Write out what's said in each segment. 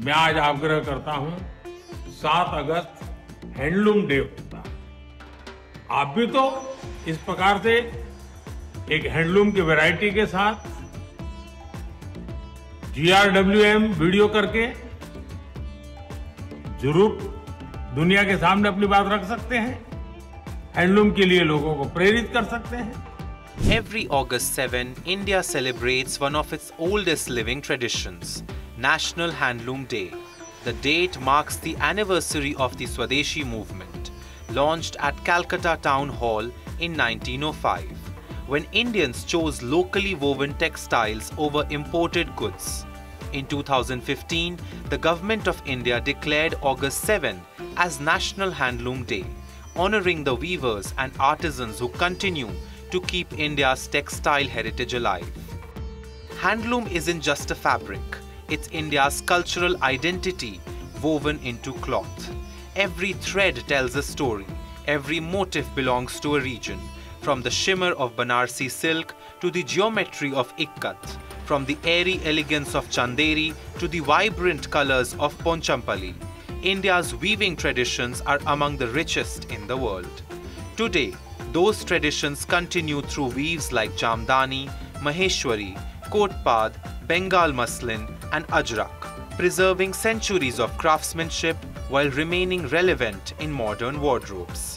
मैं आज आग्रह करता हूं 7 अगस्त हैंडलूम डे होता है। आप भी तो इस प्रकार से एक हैंडलूम की वैरायटी के साथ GRWM वीडियो करके जरूर दुनिया के सामने अपनी बात रख सकते हैं। हैंडलूम के लिए लोगों को प्रेरित कर सकते हैं। Every August 7, India celebrates one of its oldest living traditions, National Handloom Day. The date marks the anniversary of the Swadeshi movement, launched at Calcutta Town Hall in 1905, when Indians chose locally woven textiles over imported goods. In 2015, the Government of India declared August 7 as National Handloom Day, honoring the weavers and artisans who continue to keep India's textile heritage alive. Handloom isn't just a fabric, it's India's cultural identity woven into cloth. Every thread tells a story, every motif belongs to a region, from the shimmer of Banarsi silk to the geometry of Ikkat, from the airy elegance of Chanderi to the vibrant colors of Ponchampalli. India's weaving traditions are among the richest in the world. Today, those traditions continue through weaves like Jamdani, Maheshwari, Kotpad, Bengal muslin and Ajrak, preserving centuries of craftsmanship while remaining relevant in modern wardrobes.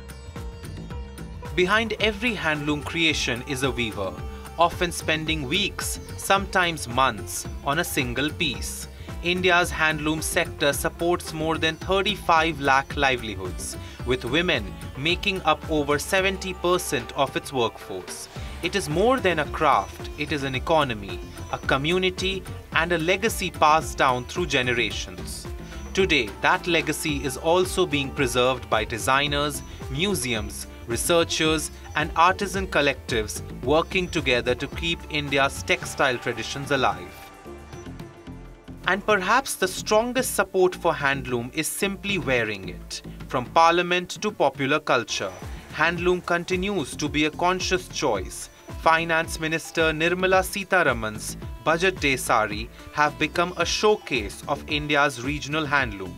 Behind every handloom creation is a weaver, often spending weeks, sometimes months, on a single piece. India's handloom sector supports more than 35 lakh livelihoods, with women making up over 70% of its workforce. It is more than a craft, it is an economy, a community, and a legacy passed down through generations. Today, that legacy is also being preserved by designers, museums, researchers, and artisan collectives working together to keep India's textile traditions alive. And perhaps the strongest support for handloom is simply wearing it. From parliament to popular culture, handloom continues to be a conscious choice. Finance Minister Nirmala Sitharaman's Budget Day sari have become a showcase of India's regional handloom.